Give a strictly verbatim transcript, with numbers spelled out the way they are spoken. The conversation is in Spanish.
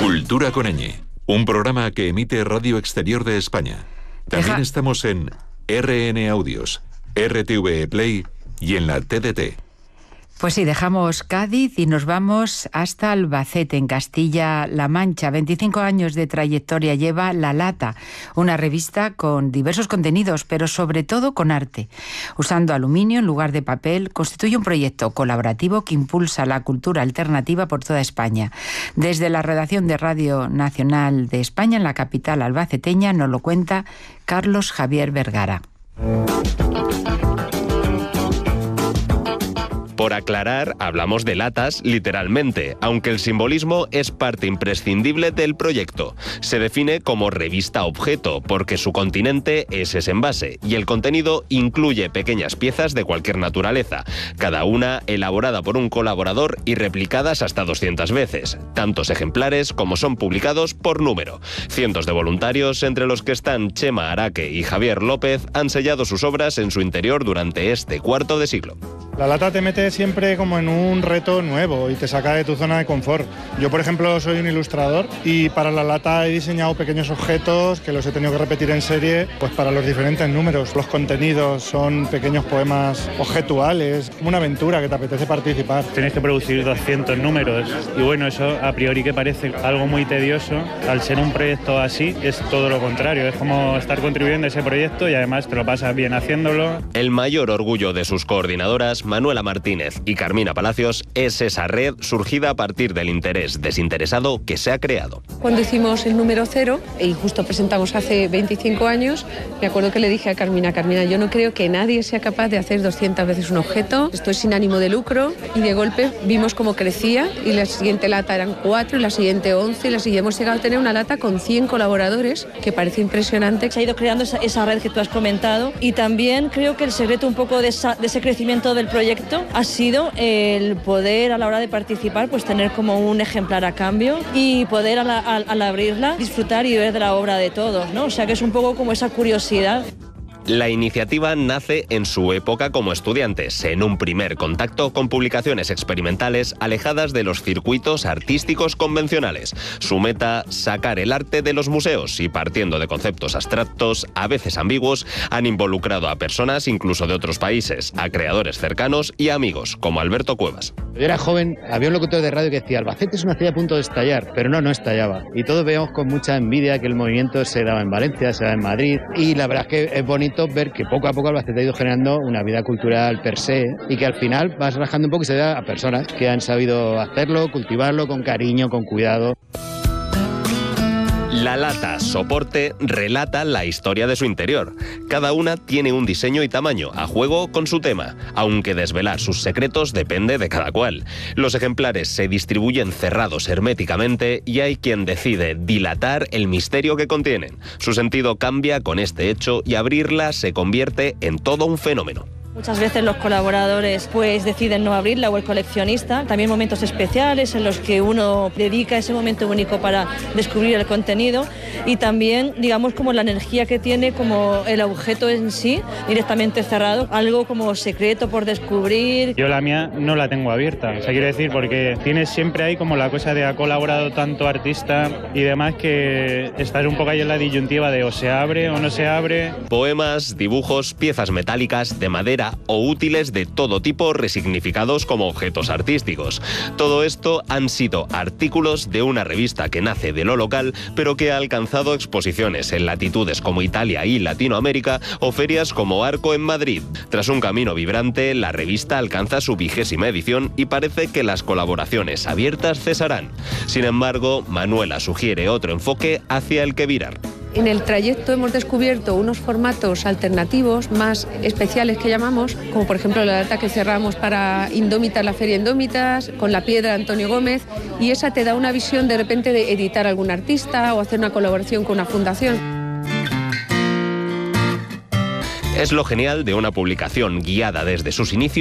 Cultura con ñ, un programa que emite Radio Exterior de España. También Deja... estamos en R N Audios, R T V E Play y en la T D T. Pues sí, dejamos Cádiz y nos vamos hasta Albacete, en Castilla-La Mancha. veinticinco años de trayectoria lleva La Lata, una revista con diversos contenidos, pero sobre todo con arte. Usando aluminio en lugar de papel, constituye un proyecto colaborativo que impulsa la cultura alternativa por toda España. Desde la redacción de Radio Nacional de España, en la capital albaceteña, nos lo cuenta Carlos Javier Vergara. Por aclarar, hablamos de latas literalmente, aunque el simbolismo es parte imprescindible del proyecto. Se define como revista objeto, porque su continente es ese envase, y el contenido incluye pequeñas piezas de cualquier naturaleza, cada una elaborada por un colaborador y replicadas hasta doscientas veces, tantos ejemplares como son publicados por número. Cientos de voluntarios, entre los que están Chema Araque y Javier López, han sellado sus obras en su interior durante este cuarto de siglo. La lata te mete siempre como en un reto nuevo y te saca de tu zona de confort. Yo, por ejemplo, soy un ilustrador y para la lata he diseñado pequeños objetos que los he tenido que repetir en serie pues para los diferentes números. Los contenidos son pequeños poemas objetuales, como una aventura que te apetece participar. Tienes que producir doscientos números y bueno, eso a priori que parece algo muy tedioso, al ser un proyecto así es todo lo contrario, es como estar contribuyendo a ese proyecto y además te lo pasas bien haciéndolo. El mayor orgullo de sus coordinadoras, Manuela Martínez y Carmina Palacios, es esa red surgida a partir del interés desinteresado que se ha creado. Cuando hicimos el número cero, y justo presentamos hace veinticinco años, me acuerdo que le dije a Carmina, Carmina, yo no creo que nadie sea capaz de hacer doscientas veces un objeto, esto es sin ánimo de lucro, y de golpe vimos cómo crecía, y la siguiente lata eran cuatro, y la siguiente once, y la siguiente hemos llegado a tener una lata con cien colaboradores, que parece impresionante. Se ha ido creando esa, esa red que tú has comentado, y también creo que el secreto un poco de, esa, de ese crecimiento del proyecto ha sido el poder a la hora de participar pues tener como un ejemplar a cambio y poder a la, a, al abrirla disfrutar y ver de la obra de todos, ¿no? O sea que es un poco como esa curiosidad. La iniciativa nace en su época como estudiantes, en un primer contacto con publicaciones experimentales alejadas de los circuitos artísticos convencionales. Su meta, sacar el arte de los museos y partiendo de conceptos abstractos, a veces ambiguos, han involucrado a personas incluso de otros países, a creadores cercanos y amigos, como Alberto Cuevas. Yo era joven, había un locutor de radio que decía Albacete es una ciudad a punto de estallar, pero no, no estallaba. Y todos veíamos con mucha envidia que el movimiento se daba en Valencia, se daba en Madrid, y la verdad es que es bonito ver que poco a poco Albacete ha ido generando una vida cultural per se y que al final vas rajando un poco y se da a personas que han sabido hacerlo, cultivarlo con cariño, con cuidado. La lata soporte relata la historia de su interior. Cada una tiene un diseño y tamaño, a juego con su tema, aunque desvelar sus secretos depende de cada cual. Los ejemplares se distribuyen cerrados herméticamente y hay quien decide dilatar el misterio que contienen. Su sentido cambia con este hecho y abrirla se convierte en todo un fenómeno. Muchas veces los colaboradores pues deciden no abrirla o el coleccionista. También momentos especiales en los que uno dedica ese momento único para descubrir el contenido y también, digamos, como la energía que tiene como el objeto en sí, directamente cerrado, algo como secreto por descubrir. Yo la mía no la tengo abierta, o sea, quiero decir, porque tienes siempre ahí como la cosa de ha colaborado tanto artista y demás que estás un poco ahí en la disyuntiva de o se abre o no se abre. Poemas, dibujos, piezas metálicas, de madera o útiles de todo tipo resignificados como objetos artísticos. Todo esto han sido artículos de una revista que nace de lo local, pero que ha alcanzado exposiciones en latitudes como Italia y Latinoamérica o ferias como Arco en Madrid. Tras un camino vibrante, la revista alcanza su vigésima edición y parece que las colaboraciones abiertas cesarán. Sin embargo, Manuela sugiere otro enfoque hacia el que virar. En el trayecto hemos descubierto unos formatos alternativos más especiales que llamamos, como por ejemplo la lata que cerramos para Indómitas, la Feria Indómitas, con la piedra de Antonio Gómez, y esa te da una visión de repente de editar a algún artista o hacer una colaboración con una fundación. Es lo genial de una publicación guiada desde sus inicios